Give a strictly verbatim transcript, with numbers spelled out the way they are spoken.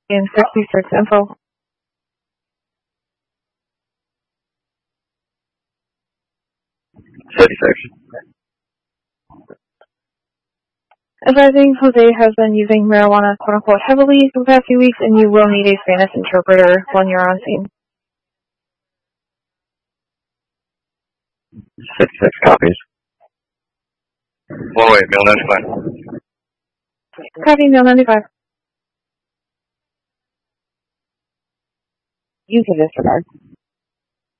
in sixty-six info. fifty-six. Advising Jose has been using marijuana quote-unquote heavily for the past few weeks, and you will need a Spanish interpreter when you're on scene. fifty-six copies. one oh eight, Male ninety-five. Copy, Male ninety-five. You can disregard.